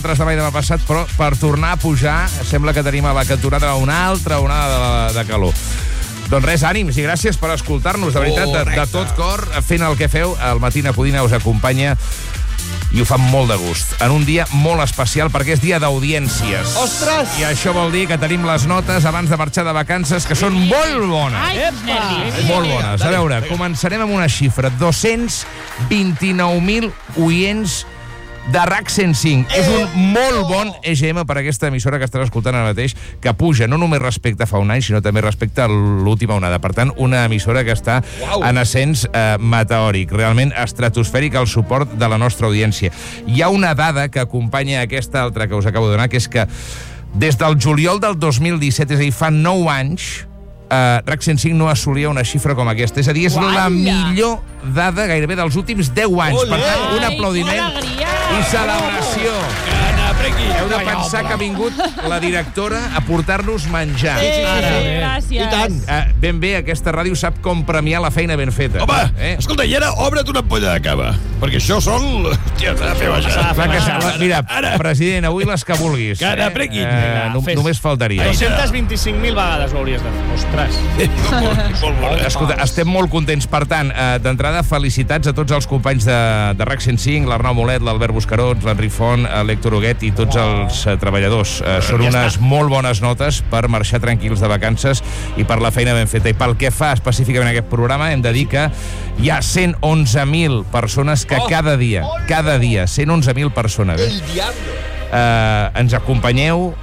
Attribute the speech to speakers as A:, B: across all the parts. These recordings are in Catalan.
A: demà i demà passat, però per tornar a pujar sembla que tenim a la cantonada una altra onada de calor. Doncs res, ànims i gràcies per escoltar-nos, de veritat, de tot cor, fent el que feu. El Matina Codina us acompanya i ho fa molt de gust. En un dia molt especial perquè és dia d'audiències.
B: Ostres!
A: I això vol dir que tenim les notes abans de marxar de vacances que són molt bones.
C: Ai, nervis.
A: Molt bones. A veure, començarem amb una xifra. 229.000 oients de RAC 105. És un molt bon EGM per aquesta emissora que estàs escoltant ara mateix, que puja no només respecte a fa un any, sinó també respecte a l'última onada. Per tant, una emissora que està en ascens meteòric, realment estratosfèric, el suport de la nostra audiència. Hi ha una dada que acompanya aquesta altra que us acabo de donar, que és que des del juliol del 2017, és a dir, fa 9 anys, RAC 105 no assolia una xifra com aquesta. És a dir, és la millor dada gairebé dels últims 10 anys. Per tant, un aplaudiment i celebració. Heu de pensar que ha vingut la directora a portar-nos menjar.
C: Gràcies.
B: I tant.
A: Ben bé, aquesta ràdio sap com premiar la feina ben feta.
D: Home, escolta, i ara obre't una ampolla de cava, perquè això sol... Hòstia, s'ha de fer baixar.
A: Mira, president, avui les que vulguis.
D: Que n'aprenguin.
A: Només faltaria.
B: 225.000 vegades ho hauries de fer. Ostres.
A: Escolta, estem molt contents. Per tant, d'entrada, felicitats a tots els companys de RAC 105, l'Arnau Molet, l'Albert Buscarons, l'Enric Font, l'Héctor Huguet i tots els treballadors. Són unes molt bones notes per marxar tranquils de vacances i per la feina ben feta. I pel que fa específicament a aquest programa, hem de dir que hi ha 111.000 persones que cada dia, 111.000 persones, ens acompanyeu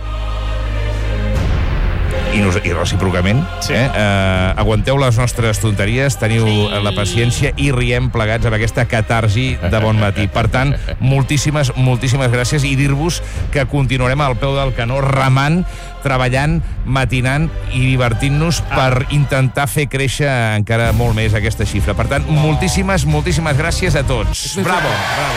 A: i recíprocament. Aguanteu les nostres tonteries, teniu la paciència i riem plegats amb aquesta catarsi de bon matí. Per tant, moltíssimes gràcies i dir-vos que continuarem al peu del canó remant, treballant, matinant i divertint-nos per intentar fer créixer encara molt més aquesta xifra. Per tant, moltíssimes gràcies a tots. Bravo.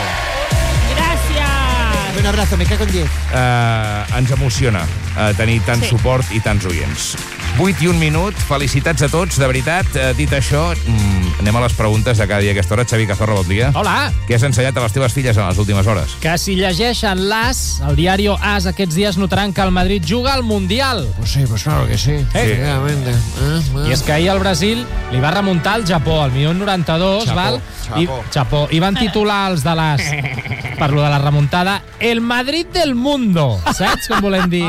B: Un abrazo, me cago en 10.
A: Ens emociona tenir tant suport i tants oients. 8 i 1 minut, felicitats a tots, de veritat. Dit això, anem a les preguntes de cada dia a aquesta hora. Xavi Cazorla, bon dia.
E: Hola.
A: Què has ensenyat a les teves filles en les últimes hores?
E: Que si llegeixen l'AS, el diari AS, aquests dies notaran que el Madrid juga al Mundial.
D: Pues sí, pues claro que sí. Efectivamente.
E: I és que ahir el Brasil li va remuntar el Japó, al minut 92, val? Chapó. I van titular els de l'AS, per lo de la remuntada, el Madrid del mundo. Saps com volem dir?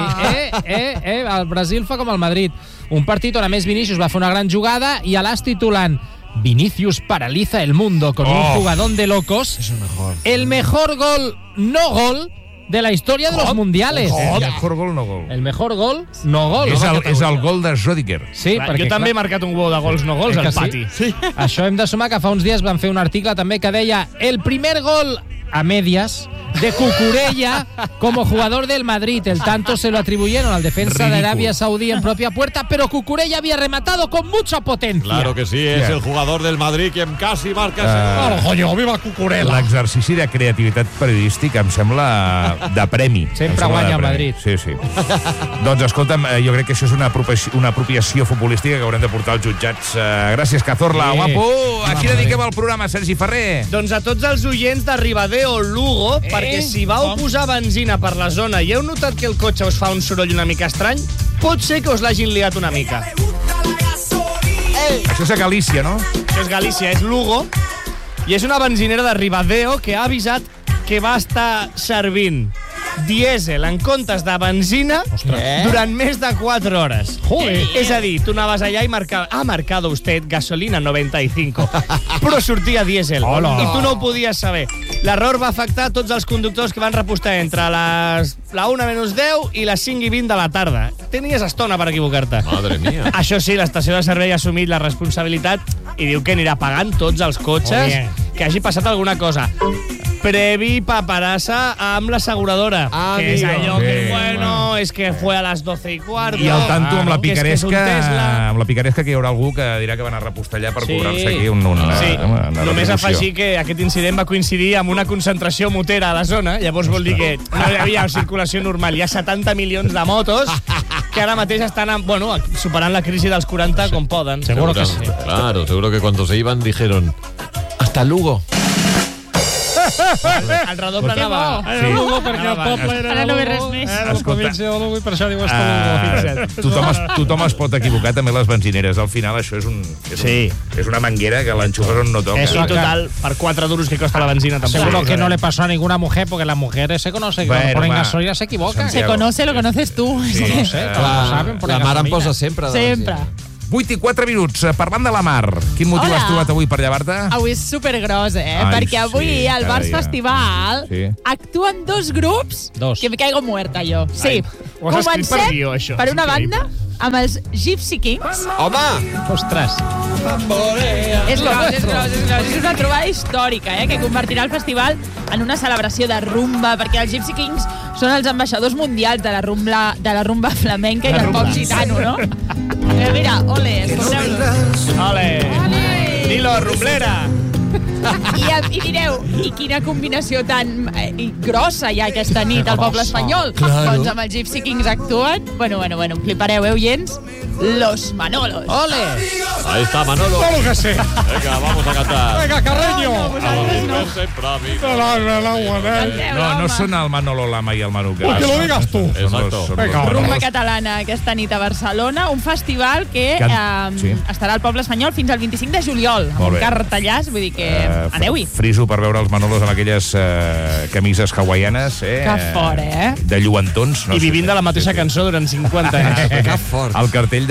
E: El Brasil fa com el Madrid. Un partit on, a més, Vinícius va fer una gran jugada i a l'AS titulant Vinícius paraliza el mundo con un jugadón de locos.
D: Es el mejor.
E: El mejor gol, no gol, de la historia de los mundiales.
A: El mejor gol, no gol.
E: El mejor gol, no gol.
A: És el gol de Schrödinger.
E: Sí, perquè,
B: jo també he marcat un gol de gols no gols al pati.
E: Sí. Això hem de sumar que fa uns dies van fer un article també que deia el primer gol a medias de Cucurella como jugador del Madrid. El tanto se lo atribuyeron al defensa de Arabia Saudí en propia puerta, pero Cucurella había rematado con mucha potencia.
D: Claro que sí, es el jugador del Madrid quien casi marca...
E: ¡Coño, viva Cucurella!
A: L'exercici de creativitat periodística em sembla de premi.
E: Sempre guanya el Madrid.
A: Sí. Doncs escolta'm, jo crec que això és una apropiació futbolística que haurem de portar als jutjats. Gràcies, Cazorla, guapo. A qui dediquem el programa, Sergi Ferrer?
B: Doncs a tots els oients de Ribadeo Lugo, perquè si vau posar benzina per la zona i heu notat que el cotxe us fa un soroll una mica estrany, pot ser que us l'hagin liat una mica.
A: Això és a Galícia, no?
B: Això és Galícia, és Lugo, i és una benzinera de Ribadeo que ha avisat que va estar servint dièsel en comptes de benzina durant més de 4 hores. És a dir, tu anaves allà i ha marcado usted gasolina 95, però sortia dièsel i tu no ho podies saber. L'error va afectar tots els conductors que van repostar entre la 1:10 i les 5:20 de la tarda. Tenies estona per equivocar-te.
D: Madre mía.
B: Això sí, l'estació de servei ha assumit la responsabilitat i diu que anirà pagant tots els cotxes que hagi passat alguna cosa. Previ paperassa amb l'asseguradora. Que és allò que, bueno, és que fue a les 12:15.
A: I al tanto amb la picaresca que hi haurà algú que dirà que va anar a repostar allà per cobrar-se aquí una
B: només afegir que aquest incident va coincidir amb una concentració motera a la zona, llavors vol dir que no hi havia circulació normal. Hi ha 70 milions de motos que ara mateix estan superant la crisi dels 40 com poden.
E: Seguro que sí.
D: Claro, seguro que cuando se iban dijeron hasta Lugo.
B: El redoble anava...
E: Era Lugo perquè el poble era
C: Ara no ve res
E: Lugo.
C: més.
E: La província de Lugo i per això diu esto Lugo.
A: Tothom es pot equivocar, també les benzineres. Al final això és una manguera que l'enxufes on no toca.
B: Eso en total, per 4 duros que costa la benzina, tampoco.
E: Seguro que no le pasó a ninguna mujer, porque las mujeres se conocen, que cuando ponen gasolina se equivocan.
C: Se conoce, lo conoces tú.
E: No sé, todos saben poner
F: La Mar em
E: gasolina.
F: posa sempre.
C: Sempre.
A: 8 i 4 minuts. Parlant de la Mar, quin motiu
C: Hola.
A: has trobat avui per llevar-te?
C: Avui és supergros,
A: Ai,
C: perquè avui
A: sí,
C: al
A: cada
C: Bars
A: dia.
C: Festival
A: Sí.
C: actuen 2 grups que me caigo muerta, jo. Sí.
B: ho has escrit per guió, això.
C: per una
B: És increïble.
C: banda, amb els Gypsy Kings.
F: Home!
E: Ostres.
C: És gros. És una trobada històrica, que convertirà el festival en una celebració de rumba, perquè els Gypsy Kings són els ambaixadors mundials de la rumba flamenca i del pop gitano, no? Mira, ole, escolteu-lo.
B: Ole! Dilo, rumblera!
C: I direu, i quina combinació tan grossa hi ha aquesta nit al poble espanyol? Doncs amb els Gypsy Kings actuen, bueno, flipareu, oients, Los Manolos.
E: ¡Ole!
F: Ahí está Manolo.
E: ¡Todo lo que sé!
F: Venga, vamos a cantar.
E: ¡Venga, Carreño!
A: No són el Manolo Lama i el Manu Cas.
E: Que lo digas tú.
F: Exacto.
E: Venga,
C: Rumba catalana aquesta nit a Barcelona, un festival que
A: Sí.
C: estarà al poble espanyol fins al 25 de juliol, amb
A: Molt
C: un
A: bé.
C: cartellàs, vull dir que aneu-hi.
A: Friso per veure els Manolos amb aquelles camises hawaianes.
C: Que fort,
A: De lluentons.
B: I vivint de la mateixa cançó durant 50 anys.
F: Que fort.
A: El cartell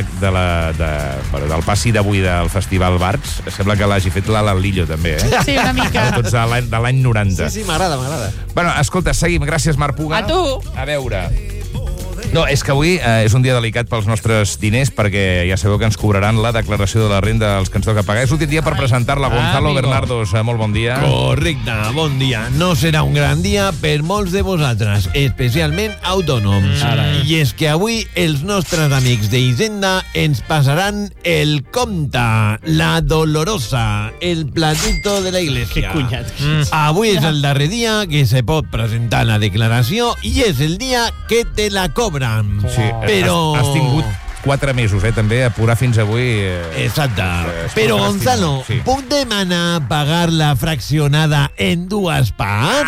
A: del passi d'avui del Festival Barts sembla que l'hagi fet l'Alan Lillo, també,
C: Sí, una mica.
A: Tots de l'any 90.
F: Sí, m'agrada, m'agrada.
A: Bueno, escolta, seguim. Gràcies, Marc Puga.
C: A tu.
A: A veure... No, és que avui és un dia delicat pels nostres diners perquè ja sabeu que ens cobraran la declaració de la renda als que ens toca pagar. És l'últim dia per presentar-la. Gonzalo
E: amigo.
A: Bernardos, molt bon dia.
D: Correcte, bon dia. No serà un gran dia per molts de vosaltres, especialment autònoms. I és que avui els nostres amics d'Hisenda ens passaran el compte, la dolorosa, el platito de la
B: Que
D: iglesia.
B: cunyat.
D: Avui és el darrer dia que se pot presentar la declaració i és el dia que te la cobren.
A: Sí,
D: Però...
A: has tingut 4 mesos, també, a apurar fins avui.
D: Exacte.
A: és
D: Però,
A: fantàstic.
D: Gonzalo,
A: Sí.
D: ¿puc demanar pagar la fraccionada en 2 parts?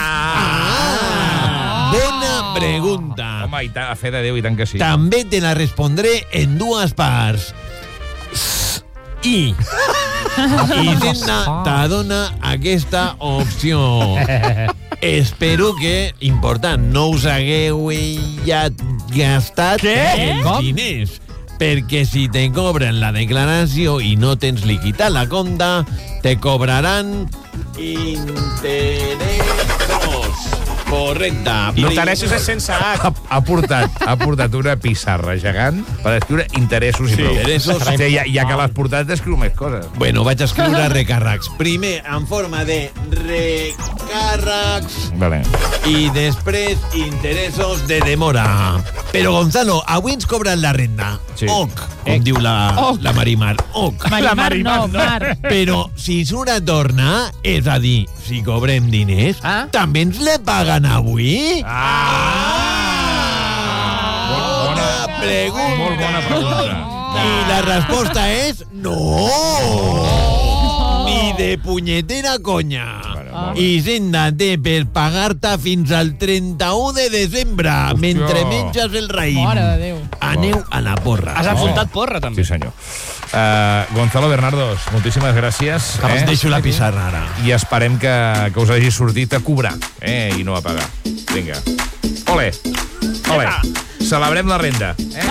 D: Bona pregunta.
A: Home, a fe de Déu, i tant que sí.
D: També te la respondré en 2 parts. I Hisenda t'adona aquesta opció. Espero que, important, no us hagueu ja gastat els diners. Perquè si te cobren la declaració i no tens liquidat la compta, te cobraran interessos. Correcte.
B: Interessos és sense H.
A: Ha portat una pissarra gegant per escriure interessos i prou.
D: interessos.
A: O sigui, ja que l'has portat, escriu més coses.
D: Bueno, vaig escriure recàrrecs. Primer, en forma de recàrrecs
A: Vale.
D: i després interessos de demora. Però, Gonzalo, avui ens cobren la renda.
A: Sí.
D: OC, com diu la Marimar. OC.
C: Marimar, no, Mar.
D: Però si surt a tornar, és a dir, si cobrem diners, també ens le paguen avui? Bona pregunta.
A: Molt bona pregunta.
D: I la resposta és no. Ni de punyetera conya. Hisenda té per pagar-te fins al 31 de desembre, mentre menges el raïm.
C: Mare de Déu.
D: Aneu a la porra.
B: Has apuntat porra, també.
A: Sí, senyor. Gonzalo Bernardos, moltíssimes gràcies.
D: Us deixo la pissarra ara.
A: I esperem que us hagi sortit a cobrar, i no a pagar. Vinga. Ole. Celebrem la renda.